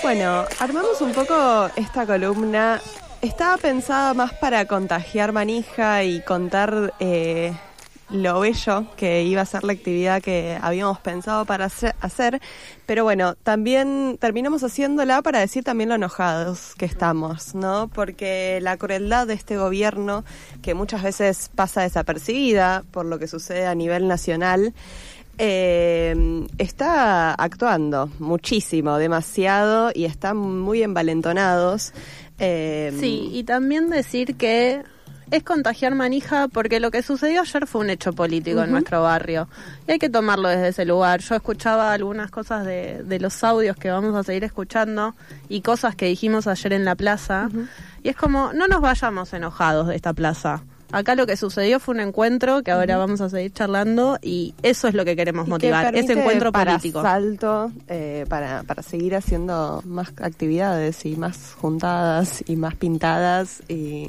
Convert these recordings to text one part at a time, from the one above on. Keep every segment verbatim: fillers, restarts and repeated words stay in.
Bueno, armamos un poco esta columna. Estaba pensada más para contagiar manija y contar eh, lo bello que iba a ser la actividad que habíamos pensado para hacer, pero bueno, también terminamos haciéndola para decir también lo enojados que estamos, ¿no? Porque la crueldad de este gobierno, que muchas veces pasa desapercibida por lo que sucede a nivel nacional, Eh, está actuando muchísimo, demasiado, y están muy envalentonados. Eh, sí, y también decir que es contagiar manija porque lo que sucedió ayer fue un hecho político uh-huh. en nuestro barrio. Y hay que tomarlo desde ese lugar. Yo escuchaba algunas cosas de, de los audios que vamos a seguir escuchando y cosas que dijimos ayer en la plaza. Uh-huh. Y es como, no nos vayamos enojados de esta plaza. Acá lo que sucedió fue un encuentro que ahora uh-huh. vamos a seguir charlando y eso es lo que queremos motivar, que ese encuentro para político. Salto, eh, para, para seguir haciendo más actividades y más juntadas y más pintadas y...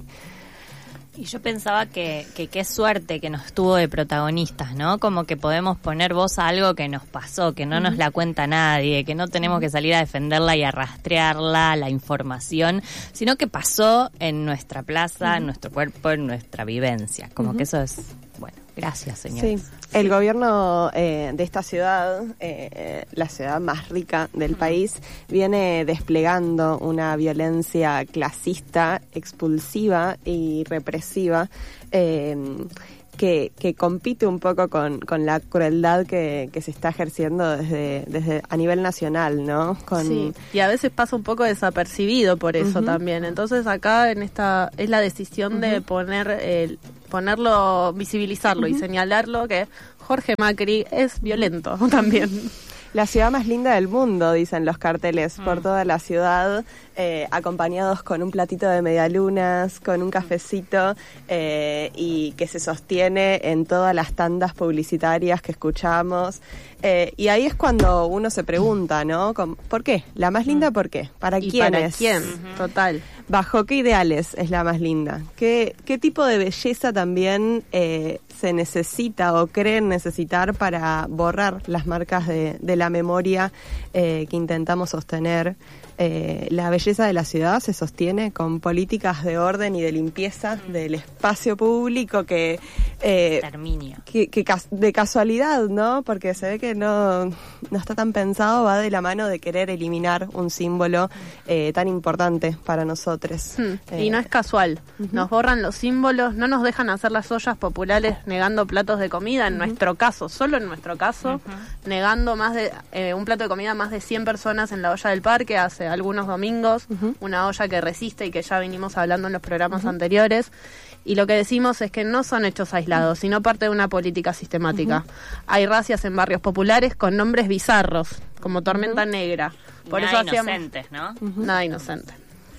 Y yo pensaba que, que qué suerte que nos tuvo de protagonistas, ¿no? Como que podemos poner voz a algo que nos pasó, que no uh-huh. nos la cuenta nadie, que no tenemos que salir a defenderla y a rastrearla, la información, sino que pasó en nuestra plaza, uh-huh. en nuestro cuerpo, en nuestra vivencia. Como uh-huh. que eso es... Bueno, gracias, señores. Sí, el gobierno eh, de esta ciudad, eh, la ciudad más rica del país, viene desplegando una violencia clasista, expulsiva y represiva, eh, que, que compite un poco con, con la crueldad que, que se está ejerciendo desde, desde a nivel nacional, ¿no? Con... Sí, y a veces pasa un poco desapercibido por eso uh-huh. también. Entonces acá en esta es la decisión uh-huh. de poner el ponerlo, visibilizarlo uh-huh. y señalarlo que Jorge Macri es violento también. La ciudad más linda del mundo, dicen los carteles, mm. por toda la ciudad, eh, acompañados con un platito de medialunas, con un cafecito, eh, y que se sostiene en todas las tandas publicitarias que escuchamos. Eh, y ahí es cuando uno se pregunta, ¿no? ¿Por qué? ¿La más linda por qué? ¿Para ¿Y quién para es? quién? Uh-huh. Total. ¿Bajo qué ideales es la más linda? ¿Qué, qué tipo de belleza también eh, se necesita o creen necesitar para borrar las marcas de, de la memoria eh, que intentamos sostener? Eh, la belleza de la ciudad se sostiene con políticas de orden y de limpieza mm. del espacio público que, eh, que, que cas- de casualidad, ¿no? Porque se ve que no, no está tan pensado, va de la mano de querer eliminar un símbolo eh, tan importante para nosotros. Mm. Eh, y no es casual, uh-huh. nos borran los símbolos, no nos dejan hacer las ollas populares negando platos de comida, en uh-huh. nuestro caso, solo en nuestro caso, uh-huh. negando más de eh, un plato de comida a más de cien personas en la olla del parque hace algunos domingos, uh-huh. una olla que resiste y que ya vinimos hablando en los programas uh-huh. anteriores, y lo que decimos es que no son hechos aislados, sino parte de una política sistemática. Uh-huh. Hay racias en barrios populares con nombres bizarros, como Tormenta uh-huh. Negra. Por nada eso inocentes, hacíamos... ¿no? Uh-huh. Nada inocente.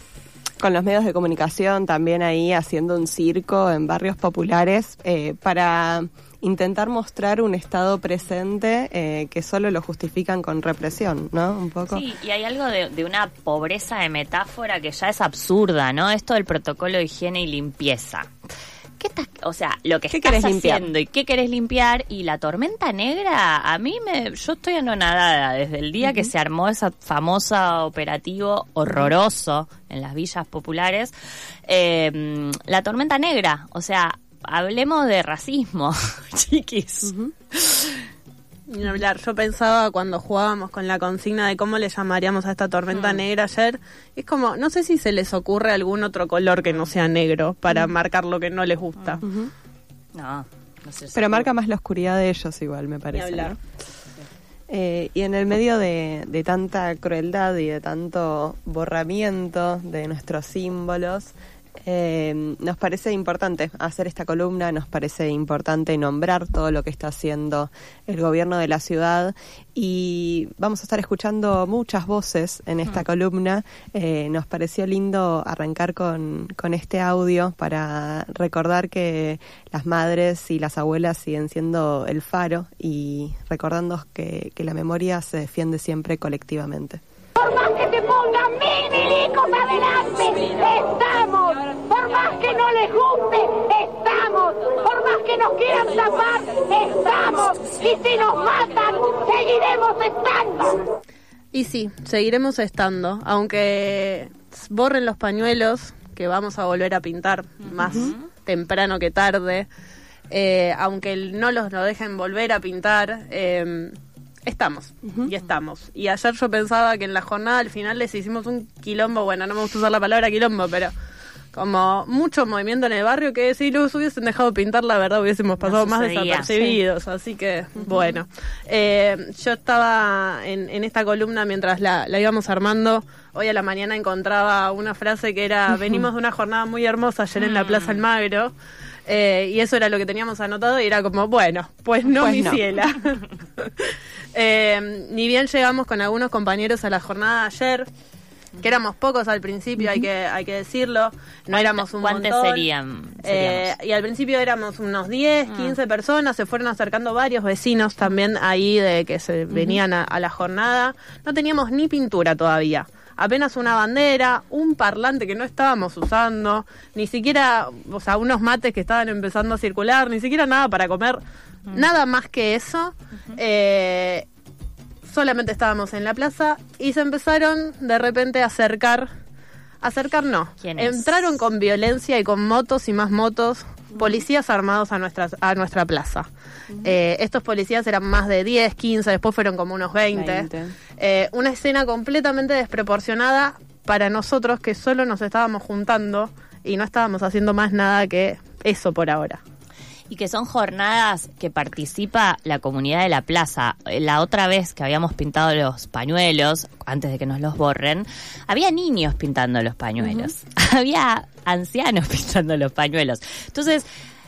Con los medios de comunicación también ahí haciendo un circo en barrios populares eh, para intentar mostrar un estado presente eh, que solo lo justifican con represión, ¿no? Un poco. Sí, y hay algo de, de una pobreza de metáfora que ya es absurda, ¿no? Esto del protocolo de higiene y limpieza. ¿Qué estás, o sea, lo que ¿Qué estás querés haciendo limpiar? y qué querés limpiar? Y la tormenta negra, a mí me, yo estoy anonadada desde el día uh-huh. que se armó esa famosa operativo horroroso en las villas populares. Eh, la tormenta negra, o sea, hablemos de racismo, chiquis. Uh-huh. Ni hablar. Yo pensaba cuando jugábamos con la consigna de cómo le llamaríamos a esta tormenta mm. negra ayer, es como, no sé si se les ocurre algún otro color que no sea negro para mm. marcar lo que no les gusta. Uh-huh. No, no sé. Pero marca más la oscuridad de ellos igual, me parece. Ni hablar. Eh, y en el medio de, de tanta crueldad y de tanto borramiento de nuestros símbolos, Eh, nos parece importante hacer esta columna, nos parece importante nombrar todo lo que está haciendo el gobierno de la ciudad y vamos a estar escuchando muchas voces en esta mm. columna. Eh, nos pareció lindo arrancar con, con este audio para recordar que las madres y las abuelas siguen siendo el faro y recordando que, que la memoria se defiende siempre colectivamente. Por más que te pongan mil milicos adelante, estamos. Por más que no les guste, estamos. Por más que nos quieran tapar, estamos. Y si nos matan, seguiremos estando. Y sí, seguiremos estando, aunque borren los pañuelos, que vamos a volver a pintar más uh-huh. temprano que tarde, eh, aunque no los lo dejen volver a pintar, eh, estamos, uh-huh. y estamos. Y ayer yo pensaba que en la jornada al final les hicimos un quilombo, bueno, no me gusta usar la palabra quilombo, pero como mucho movimiento en el barrio, que si los hubiesen dejado pintar, la verdad hubiésemos pasado no más desapercibidos, sí. Así que, uh-huh. bueno. Eh, yo estaba en, en esta columna mientras la, la íbamos armando. Hoy a la mañana encontraba una frase que era, uh-huh. venimos de una jornada muy hermosa ayer uh-huh. en la Plaza Almagro, eh, y eso era lo que teníamos anotado, y era como, bueno, pues no, pues mi no. ciela. eh, ni bien llegamos con algunos compañeros a la jornada de ayer, que éramos pocos al principio, uh-huh. hay que hay que decirlo, no éramos un ¿Cuántos montón. serían? Eh, y al principio éramos unos diez, quince uh-huh. personas, se fueron acercando varios vecinos también ahí de que se uh-huh. venían a, a la jornada. No teníamos ni pintura todavía, apenas una bandera, un parlante que no estábamos usando, ni siquiera, o sea, unos mates que estaban empezando a circular, ni siquiera nada para comer, uh-huh. nada más que eso. Uh-huh. Eh... Solamente estábamos en la plaza y se empezaron de repente a acercar, acercar no, entraron con violencia y con motos y más motos, policías armados a nuestra, a nuestra plaza. Uh-huh. Eh, estos policías eran más de diez, quince, después fueron como unos veinte. veinte. Eh, una escena completamente desproporcionada para nosotros que solo nos estábamos juntando y no estábamos haciendo más nada que eso por ahora. Y que son jornadas que participa la comunidad de la plaza. La otra vez que habíamos pintado los pañuelos, antes de que nos los borren, había niños pintando los pañuelos. Uh-huh. Había ancianos pintando los pañuelos. Entonces,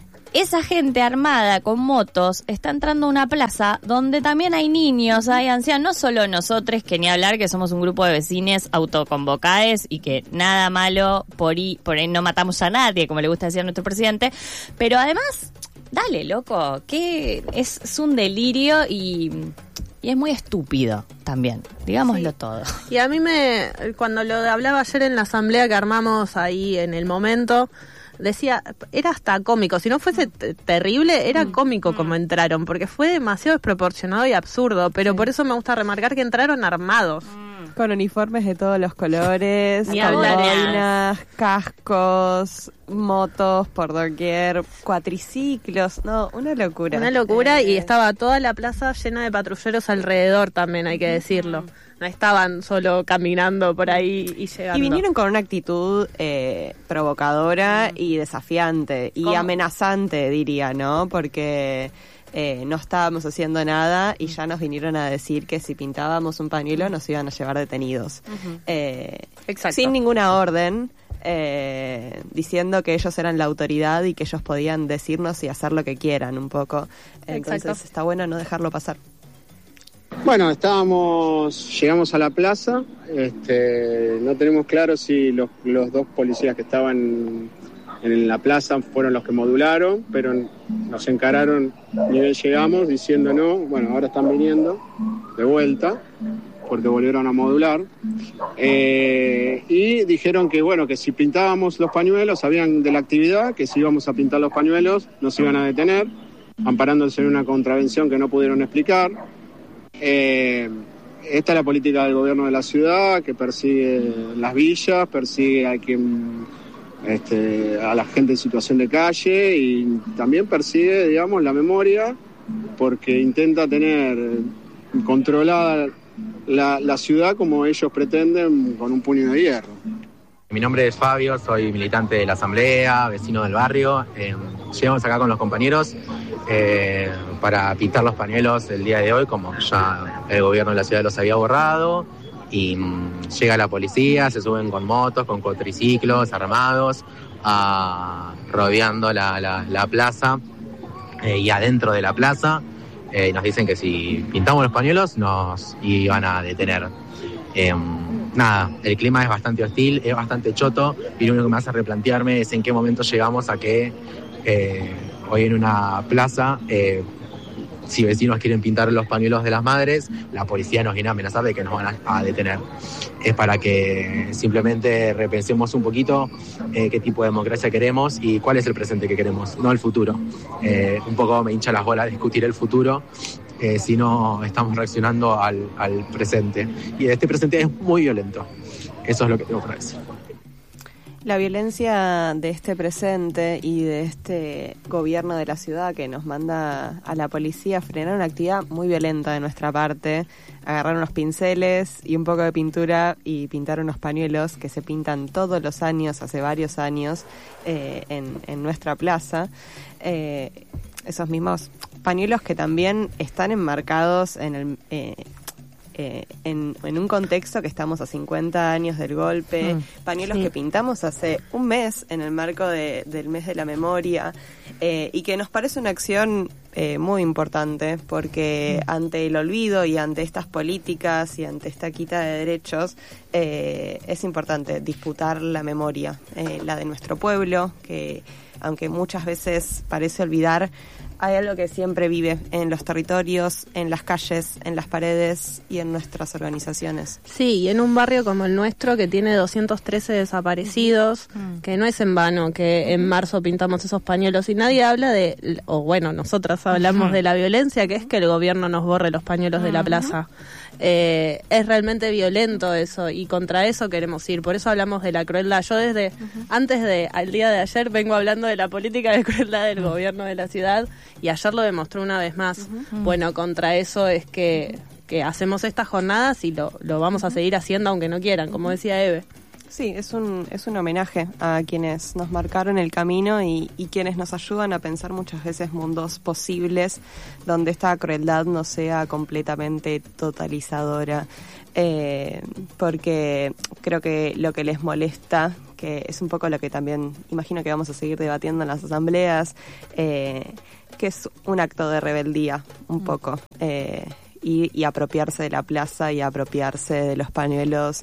esa gente armada con motos está entrando a una plaza donde también hay niños, hay ancianos, no solo nosotros, que ni hablar que somos un grupo de vecines autoconvocados y que nada malo, por ahí, por ahí no matamos a nadie, como le gusta decir a nuestro presidente, pero además, dale, loco, que es, es un delirio y, y es muy estúpido también, digámoslo sí. todo. Y a mí me, cuando lo hablaba ayer en la asamblea que armamos ahí en el momento, decía, era hasta cómico, si no fuese t- terrible, era cómico como entraron, porque fue demasiado desproporcionado y absurdo, pero sí. por eso me gusta remarcar que entraron armados. Con uniformes de todos los colores, con boinas, cascos, motos por doquier, cuatriciclos, no, una locura. Una locura eh. y estaba toda la plaza llena de patrulleros alrededor también, hay que decirlo. No estaban solo caminando por ahí y llegando. Y vinieron con una actitud eh, provocadora mm. y desafiante y ¿Cómo? amenazante, diría, ¿no? Porque eh, no estábamos haciendo nada y ya nos vinieron a decir que si pintábamos un pañuelo nos iban a llevar detenidos. Uh-huh. Eh, Exacto. Sin ninguna orden, eh, diciendo que ellos eran la autoridad y que ellos podían decirnos y hacer lo que quieran un poco. Entonces Exacto. está bueno no dejarlo pasar. Bueno, estábamos, llegamos a la plaza, este, no tenemos claro si los, los dos policías que estaban en la plaza fueron los que modularon, pero nos encararon ni bien llegamos diciendo no, bueno, ahora están viniendo de vuelta porque volvieron a modular, eh, y dijeron que bueno, que si pintábamos los pañuelos, sabían de la actividad, que si íbamos a pintar los pañuelos nos iban a detener, amparándose en una contravención que no pudieron explicar. Eh, esta es la política del gobierno de la ciudad, que persigue las villas, persigue a quien, este, a la gente en situación de calle y también persigue, digamos, la memoria, porque intenta tener controlada la, la ciudad como ellos pretenden, con un puño de hierro. Mi nombre es Fabio, soy militante de la asamblea, vecino del barrio. Eh, llegamos acá con los compañeros eh, para pintar los pañuelos el día de hoy, como ya el gobierno de la ciudad los había borrado. Y mmm, llega la policía, se suben con motos, con cuatriciclos armados, a, rodeando la, la, la plaza eh, y adentro de la plaza eh, nos dicen que si pintamos los pañuelos nos iban a detener. Eh, Nada, el clima es bastante hostil, es bastante choto y lo único que me hace replantearme es en qué momento llegamos a que eh, hoy en una plaza, eh, si vecinos quieren pintar los pañuelos de las madres, la policía nos viene a amenazar de que nos van a, a detener. Es para que simplemente repensemos un poquito eh, qué tipo de democracia queremos y cuál es el presente que queremos, no el futuro. Eh, un poco me hincha las bolas discutir el futuro eh, si no estamos reaccionando al, al presente. Y este presente es muy violento. Eso es lo que tengo para decir. La violencia de este presente y de este gobierno de la ciudad que nos manda a la policía a frenar una actividad muy violenta de nuestra parte, agarrar unos pinceles y un poco de pintura y pintar unos pañuelos que se pintan todos los años, hace varios años, eh, en, en nuestra plaza. Eh, esos mismos pañuelos que también están enmarcados en el... Eh, Eh, en, en un contexto que estamos a cincuenta años del golpe, mm, pañuelos sí. que pintamos hace un mes en el marco de, del mes de la memoria, eh, y que nos parece una acción eh, muy importante porque mm. ante el olvido y ante estas políticas y ante esta quita de derechos eh, es importante disputar la memoria, eh, la de nuestro pueblo, que aunque muchas veces parece olvidar, hay algo que siempre vive en los territorios, en las calles, en las paredes y en nuestras organizaciones. Sí, y en un barrio como el nuestro que tiene doscientos trece desaparecidos, mm. que no es en vano que en marzo pintamos esos pañuelos y nadie habla de, o bueno, nosotras hablamos uh-huh. de la violencia que es que el gobierno nos borre los pañuelos uh-huh. de la plaza. Eh, es realmente violento eso y contra eso queremos ir, por eso hablamos de la crueldad. Yo desde uh-huh. antes de al día de ayer vengo hablando de la política de crueldad del uh-huh. gobierno de la ciudad y ayer lo demostró una vez más. Uh-huh. Bueno, contra eso es que, que hacemos estas jornadas y lo, lo vamos uh-huh. a seguir haciendo aunque no quieran, como decía Eve. Sí, es un es un homenaje a quienes nos marcaron el camino y, y quienes nos ayudan a pensar muchas veces mundos posibles donde esta crueldad no sea completamente totalizadora. Eh, porque creo que lo que les molesta, que es un poco lo que también imagino que vamos a seguir debatiendo en las asambleas, eh, que es un acto de rebeldía, un poco. Eh, y, y apropiarse de la plaza y apropiarse de los pañuelos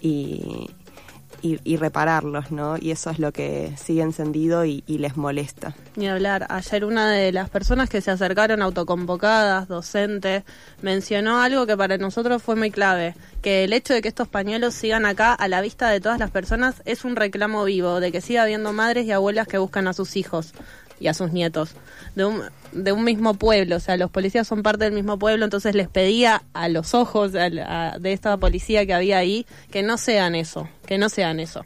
y... Y, y repararlos, ¿no? Y eso es lo que sigue encendido y, y les molesta. Ni hablar. Ayer una de las personas que se acercaron autoconvocadas, docentes, mencionó algo que para nosotros fue muy clave, que el hecho de que estos pañuelos sigan acá a la vista de todas las personas es un reclamo vivo, de que siga habiendo madres y abuelas que buscan a sus hijos y a sus nietos, de un, de un mismo pueblo, o sea, los policías son parte del mismo pueblo, entonces les pedía a los ojos a, a, de esta policía que había ahí, que no sean eso, que no sean eso.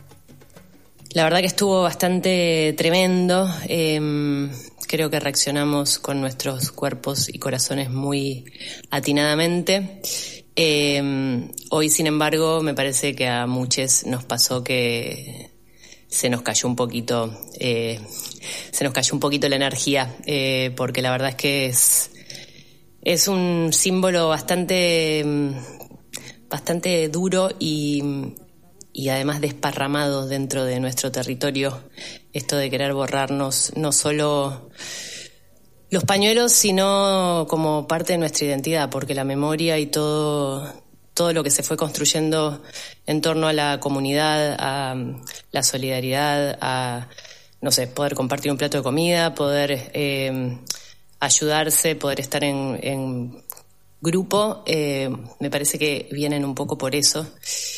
La verdad que estuvo bastante tremendo, eh, creo que reaccionamos con nuestros cuerpos y corazones muy atinadamente. Eh, hoy, sin embargo, me parece que a muchos nos pasó que se nos cayó un poquito, eh, se nos cayó un poquito la energía, eh, porque la verdad es que es, es un símbolo bastante, bastante duro y, y además desparramado dentro de nuestro territorio. Esto de querer borrarnos no solo los pañuelos, sino como parte de nuestra identidad, porque la memoria y todo todo lo que se fue construyendo en torno a la comunidad, a la solidaridad, a, no sé, poder compartir un plato de comida, poder eh, ayudarse, poder estar en, en grupo, eh, me parece que vienen un poco por eso.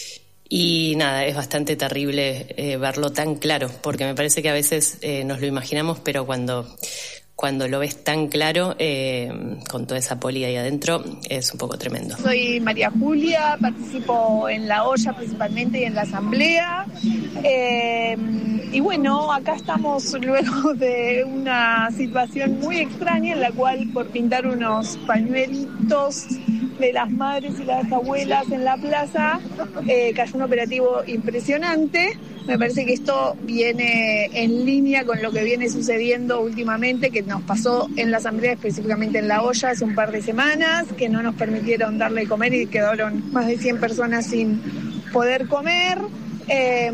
Y nada, es bastante terrible eh, verlo tan claro, porque me parece que a veces eh, nos lo imaginamos, pero cuando... Cuando lo ves tan claro, eh, con toda esa poli ahí adentro, es un poco tremendo. Soy María Julia, participo en la olla principalmente y en la asamblea. Eh, y bueno, acá estamos luego de una situación muy extraña en la cual por pintar unos pañuelitos de las madres y las abuelas en la plaza, eh, cayó un operativo impresionante. Me parece que esto viene en línea con lo que viene sucediendo últimamente, que nos pasó en la asamblea, específicamente en la olla, hace un par de semanas, que no nos permitieron darle de comer y quedaron más de cien personas sin poder comer. Eh,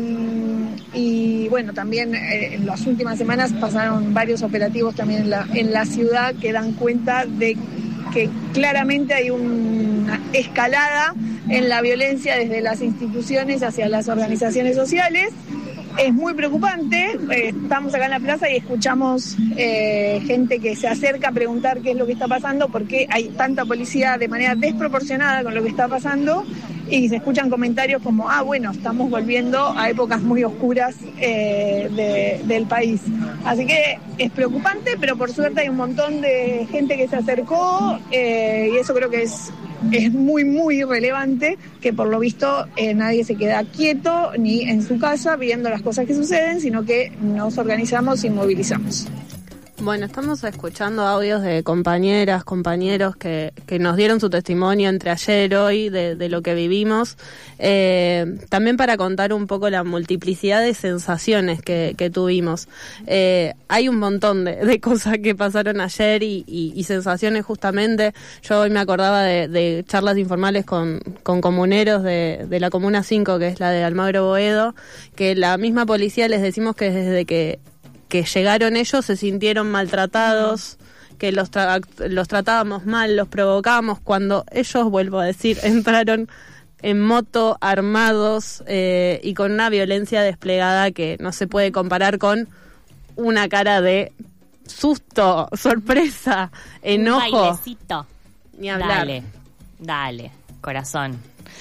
y bueno, también eh, en las últimas semanas pasaron varios operativos también en la, en la ciudad que dan cuenta de que claramente hay una escalada en la violencia desde las instituciones hacia las organizaciones sociales. Es muy preocupante. Eh, estamos acá en la plaza y escuchamos eh, gente que se acerca a preguntar qué es lo que está pasando, por qué hay tanta policía de manera desproporcionada con lo que está pasando. y se escuchan comentarios como, ah, bueno, estamos volviendo a épocas muy oscuras eh, de, del país. Así que es preocupante, pero por suerte hay un montón de gente que se acercó eh, y eso creo que es, es muy, muy relevante, que por lo visto eh, nadie se queda quieto ni en su casa viendo las cosas que suceden, sino que nos organizamos y movilizamos. Bueno, estamos escuchando audios de compañeras, compañeros que, que nos dieron su testimonio entre ayer y hoy de, de lo que vivimos. Eh, también para contar un poco la multiplicidad de sensaciones que, que tuvimos. Eh, hay un montón de, de cosas que pasaron ayer y, y, y sensaciones justamente. Yo hoy me acordaba de, de charlas informales con, con comuneros de, de la Comuna cinco, que es la de Almagro Boedo, que la misma policía les decimos que desde que que llegaron ellos se sintieron maltratados, que los, tra- los tratábamos mal, los provocábamos, cuando ellos, vuelvo a decir, entraron en moto, armados eh, y con una violencia desplegada que no se puede comparar con una cara de susto, sorpresa, enojo. Un bailecito. Ni hablar. Dale, dale, corazón.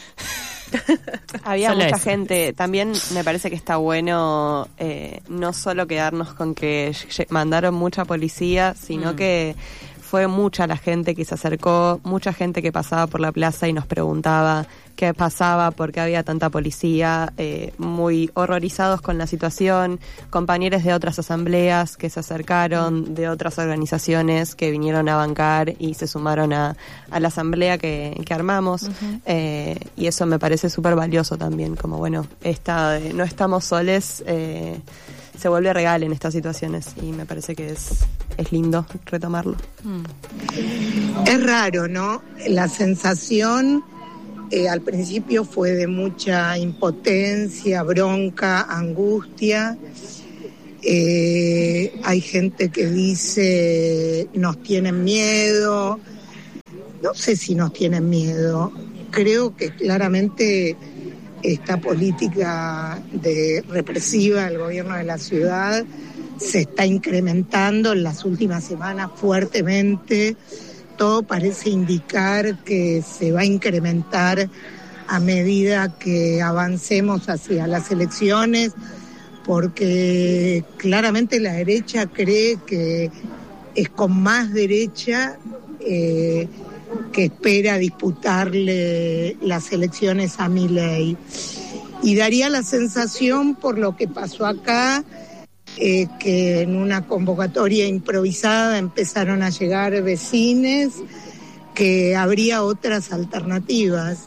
Había Solo mucha eso. gente. También me parece que está bueno eh, no solo quedarnos con que lle- mandaron mucha policía, sino Mm. que fue mucha la gente que se acercó, mucha gente que pasaba por la plaza y nos preguntaba qué pasaba, por qué había tanta policía, eh, muy horrorizados con la situación, compañeros de otras asambleas que se acercaron, de otras organizaciones que vinieron a bancar y se sumaron a, a la asamblea que, que armamos, uh-huh. eh, y eso me parece súper valioso también, como bueno, esta, eh, no estamos soles, eh, se vuelve real en estas situaciones y me parece que es, es lindo retomarlo. Mm. Es raro, ¿no? La sensación eh, al principio fue de mucha impotencia, bronca, angustia. Eh, hay gente que dice nos tienen miedo. No sé si nos tienen miedo. Creo que claramente esta política de represiva del gobierno de la ciudad se está incrementando en las últimas semanas fuertemente. Todo parece indicar que se va a incrementar a medida que avancemos hacia las elecciones, porque claramente la derecha cree que es con más derecha eh, que espera disputarle las elecciones a Milei. Y daría la sensación, por lo que pasó acá, eh, que en una convocatoria improvisada empezaron a llegar vecines, que habría otras alternativas.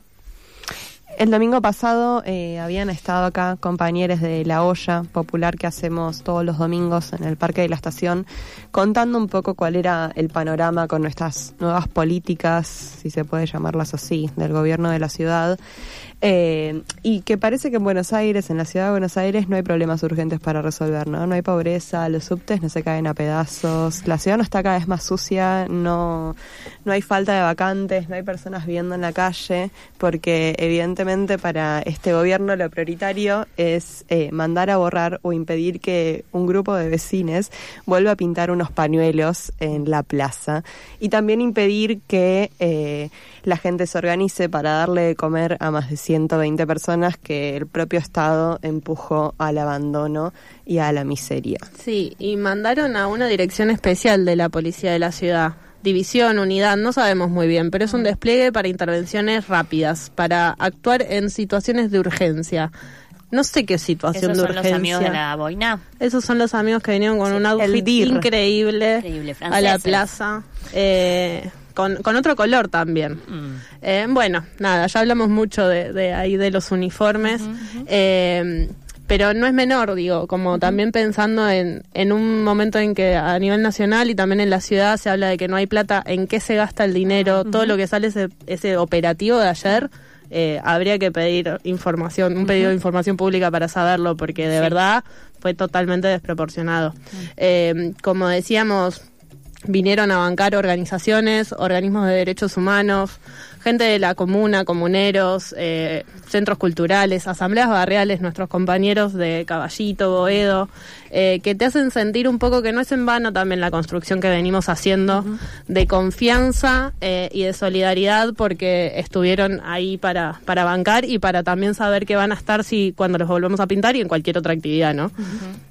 El domingo pasado eh, habían estado acá compañeros de La Olla Popular que hacemos todos los domingos en el Parque de la Estación, contando un poco cuál era el panorama con nuestras nuevas políticas, si se puede llamarlas así, del gobierno de la ciudad. Eh, y que parece que en Buenos Aires, en la ciudad de Buenos Aires, no hay problemas urgentes para resolver, ¿no? No hay pobreza, los subtes no se caen a pedazos, la ciudad no está cada vez más sucia, no, no hay falta de vacantes, no hay personas viviendo en la calle, porque evidentemente para este gobierno lo prioritario es eh, mandar a borrar o impedir que un grupo de vecinos vuelva a pintar unos pañuelos en la plaza, y también impedir que eh, la gente se organice para darle de comer a más de ciento veinte personas que el propio Estado empujó al abandono y a la miseria. Sí, y mandaron a una dirección especial de la policía de la ciudad, división, unidad, no sabemos muy bien, pero es un despliegue para intervenciones rápidas, para actuar en situaciones de urgencia. No sé qué situación ¿Esos de son urgencia. los amigos de la boina? Esos son los amigos que vinieron con sí, un outfit increíble, increíble a la plaza. Eh... Con, con otro color también. Mm. Eh, bueno, nada, ya hablamos mucho de, de ahí de los uniformes, uh-huh, uh-huh. Eh, pero no es menor, digo, como uh-huh. también pensando en, en un momento en que a nivel nacional y también en la ciudad se habla de que no hay plata, en qué se gasta el dinero, uh-huh. todo lo que sale ese, ese operativo de ayer, eh, habría que pedir información, un pedido uh-huh. de información pública para saberlo, porque de sí. verdad fue totalmente desproporcionado. Uh-huh. Eh, como decíamos, vinieron a bancar organizaciones, organismos de derechos humanos, gente de la comuna, comuneros, eh, centros culturales, asambleas barriales, nuestros compañeros de Caballito, Boedo, eh, que te hacen sentir un poco que no es en vano también la construcción que venimos haciendo uh-huh. de confianza eh, y de solidaridad, porque estuvieron ahí para, para bancar y para también saber que van a estar si cuando los volvemos a pintar y en cualquier otra actividad, ¿no? Uh-huh.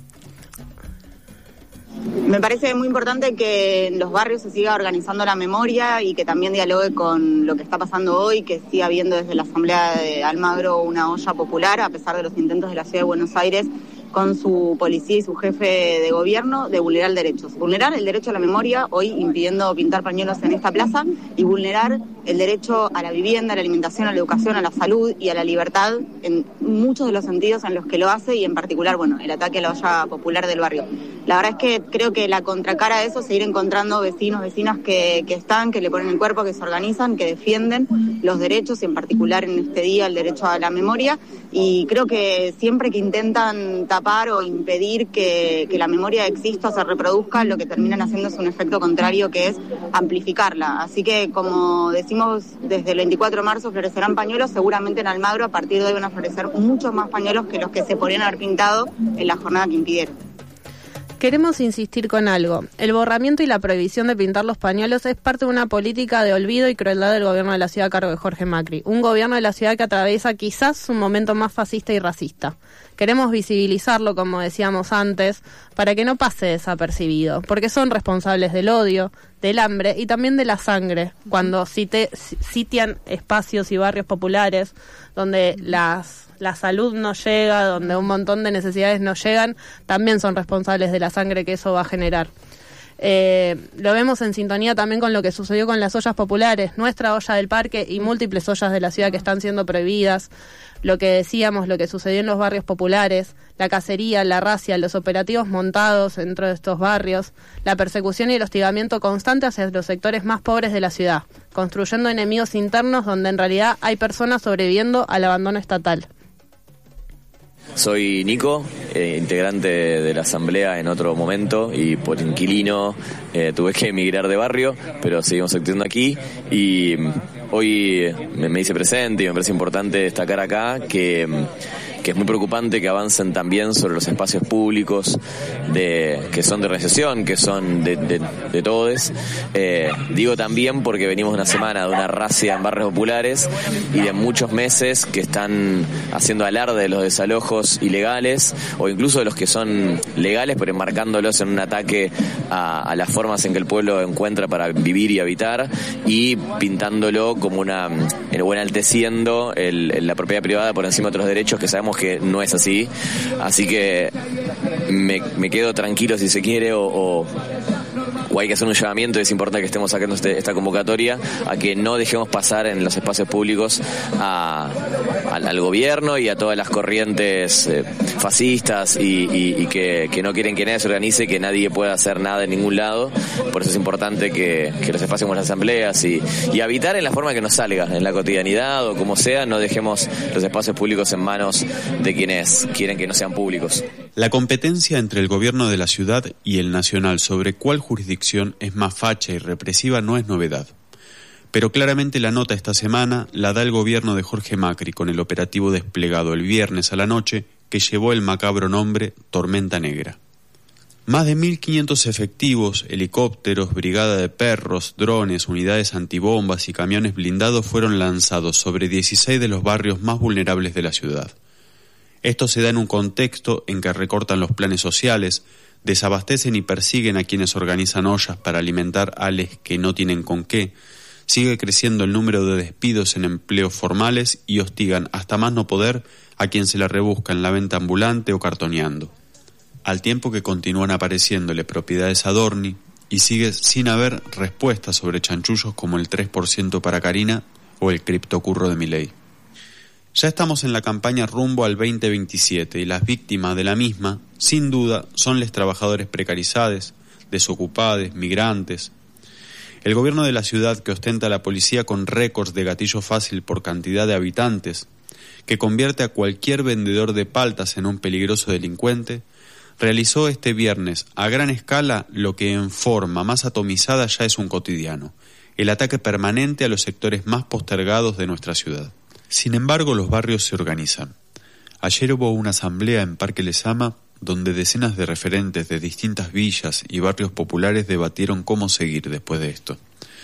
Me parece muy importante que en los barrios se siga organizando la memoria y que también dialogue con lo que está pasando hoy, que siga habiendo desde la Asamblea de Almagro una olla popular, a pesar de los intentos de la Ciudad de Buenos Aires con su policía y su jefe de gobierno de vulnerar derechos. Vulnerar el derecho a la memoria, hoy impidiendo pintar pañuelos en esta plaza, y vulnerar el derecho a la vivienda, a la alimentación, a la educación, a la salud y a la libertad en muchos de los sentidos en los que lo hace, y en particular, bueno, el ataque a la olla popular del barrio. La verdad es que creo que la contracara de eso es seguir encontrando vecinos, vecinas que, que están, que le ponen el cuerpo, que se organizan, que defienden los derechos, y en particular en este día el derecho a la memoria, y creo que siempre que intentan tapar o impedir que, que la memoria exista o se reproduzca, lo que terminan haciendo es un efecto contrario, que es amplificarla. Así que, como decimos, desde el veinticuatro de marzo florecerán pañuelos, seguramente en Almagro a partir de hoy van a florecer muchos más pañuelos que los que se podrían haber pintado en la jornada que impidieron. Queremos insistir con algo. El borramiento y la prohibición de pintar los pañuelos es parte de una política de olvido y crueldad del gobierno de la ciudad a cargo de Jorge Macri. Un gobierno de la ciudad que atraviesa quizás un momento más fascista y racista. Queremos visibilizarlo, como decíamos antes, para que no pase desapercibido, porque son responsables del odio, del hambre y también de la sangre, cuando cite, sitian espacios y barrios populares donde las... la salud no llega, donde un montón de necesidades no llegan, también son responsables de la sangre que eso va a generar. Eh, lo vemos en sintonía también con lo que sucedió con las ollas populares, nuestra olla del parque y múltiples ollas de la ciudad que están siendo prohibidas, lo que decíamos, lo que sucedió en los barrios populares, la cacería, la racia, los operativos montados dentro de estos barrios, la persecución y el hostigamiento constante hacia los sectores más pobres de la ciudad, construyendo enemigos internos donde en realidad hay personas sobreviviendo al abandono estatal. Soy Nico, eh, integrante de la asamblea en otro momento, y por inquilino eh, tuve que emigrar de barrio, pero seguimos activando aquí, y hoy me, me hice presente y me parece importante destacar acá que, que es muy preocupante que avancen también sobre los espacios públicos de, que son de organización, que son de, de, de todes. Eh, digo también porque venimos de una semana de una racia en barrios populares y de muchos meses que están haciendo alarde de los desalojos ilegales, o incluso de los que son legales, pero enmarcándolos en un ataque a, a las formas en que el pueblo encuentra para vivir y habitar, y pintándolo como una, enalteciendo el, el, la propiedad privada por encima de otros derechos, que sabemos que no es así. Así que me, me quedo tranquilo, si se quiere, o, o o hay que hacer un llamamiento, y es importante que estemos sacando este, esta convocatoria, a que no dejemos pasar en los espacios públicos a, a, al gobierno y a todas las corrientes eh, fascistas y, y, y que, que no quieren que nadie se organice, que nadie pueda hacer nada en ningún lado. Por eso es importante que, que los espacios como las asambleas y, y habitar en la forma que nos salga, en la cotidianidad o como sea, no dejemos los espacios públicos en manos de quienes quieren que no sean públicos. La competencia entre el gobierno de la ciudad y el nacional sobre cuál jurisdicción es más facha y represiva no es novedad. Pero claramente la nota esta semana la da el gobierno de Jorge Macri con el operativo desplegado el viernes a la noche que llevó el macabro nombre Tormenta Negra. Más de mil quinientos efectivos, helicópteros, brigada de perros, drones, unidades antibombas y camiones blindados fueron lanzados sobre dieciséis de los barrios más vulnerables de la ciudad. Esto se da en un contexto en que recortan los planes sociales, desabastecen y persiguen a quienes organizan ollas para alimentar ales que no tienen con qué, sigue creciendo el número de despidos en empleos formales y hostigan hasta más no poder a quien se la rebusca en la venta ambulante o cartoneando. Al tiempo que continúan apareciéndole propiedades a Dorni y sigue sin haber respuestas sobre chanchullos como el tres por ciento para Karina o el criptocurro de Milei. Ya estamos en la campaña rumbo al veinte veintisiete y las víctimas de la misma, sin duda, son los trabajadores precarizados, desocupados, migrantes. El gobierno de la ciudad, que ostenta la policía con récords de gatillo fácil por cantidad de habitantes, que convierte a cualquier vendedor de paltas en un peligroso delincuente, realizó este viernes a gran escala lo que en forma más atomizada ya es un cotidiano: el ataque permanente a los sectores más postergados de nuestra ciudad. Sin embargo, los barrios se organizan. Ayer hubo una asamblea en Parque Lezama donde decenas de referentes de distintas villas y barrios populares debatieron cómo seguir después de esto.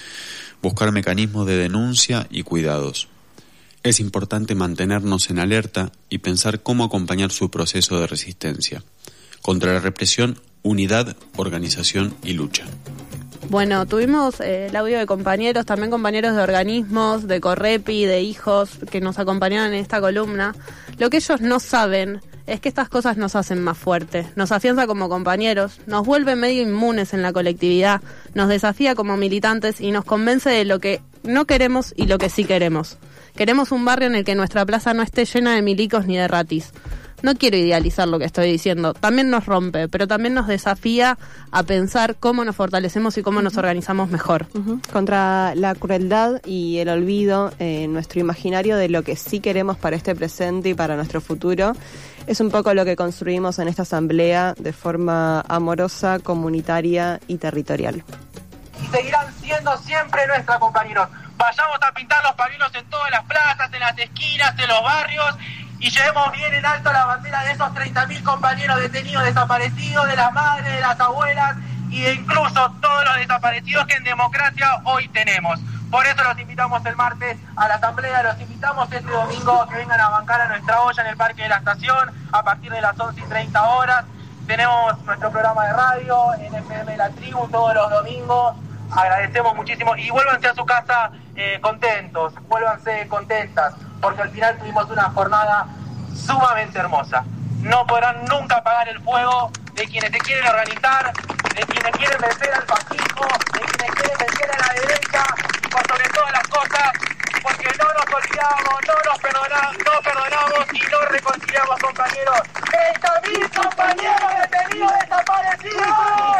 Buscar mecanismos de denuncia y cuidados. Es importante mantenernos en alerta y pensar cómo acompañar su proceso de resistencia. Contra la represión, unidad, organización y lucha. Bueno, tuvimos eh, el audio de compañeros, también compañeros de organismos, de Correpi, de hijos, que nos acompañaron en esta columna. Lo que ellos no saben es que estas cosas nos hacen más fuertes, nos afianza como compañeros, nos vuelve medio inmunes en la colectividad, nos desafía como militantes y nos convence de lo que no queremos y lo que sí queremos. Queremos un barrio en el que nuestra plaza no esté llena de milicos ni de ratis. No quiero idealizar lo que estoy diciendo, también nos rompe, pero también nos desafía a pensar cómo nos fortalecemos y cómo uh-huh. nos organizamos mejor. Uh-huh. Contra la crueldad y el olvido, eh, nuestro imaginario de lo que sí queremos para este presente y para nuestro futuro, es un poco lo que construimos en esta asamblea de forma amorosa, comunitaria y territorial. Y seguirán siendo siempre nuestros compañeros. Vayamos a pintar los pañuelos en todas las plazas, en las esquinas, en los barrios, y llevemos bien en alto la bandera de esos treinta mil compañeros detenidos, desaparecidos, de las madres, de las abuelas y de incluso todos los desaparecidos que en democracia hoy tenemos. Por eso los invitamos el martes a la asamblea, los invitamos este domingo a que vengan a bancar a nuestra olla en el Parque de la Estación a partir de las once y treinta horas. Tenemos nuestro programa de radio en F M La Tribu todos los domingos. Agradecemos muchísimo y vuélvanse a su casa eh, contentos, vuélvanse contentas, porque al final tuvimos una jornada sumamente hermosa. No podrán nunca apagar el fuego de quienes se quieren organizar, de quienes quieren vencer al fascismo, de quienes quieren vencer a la derecha, y por sobre todas las cosas, porque no nos olvidamos, no nos perdonamos, no perdonamos y no reconciliamos, compañeros. ¡treinta mil compañeros detenidos desaparecidos!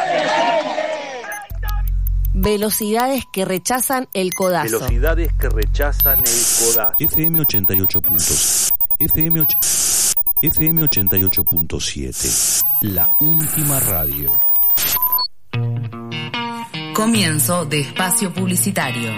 Velocidades que rechazan el codazo. Velocidades que rechazan el codazo. F M ochenta y ocho puntos. F M ochenta y ocho punto siete. La última radio. Comienzo de espacio publicitario.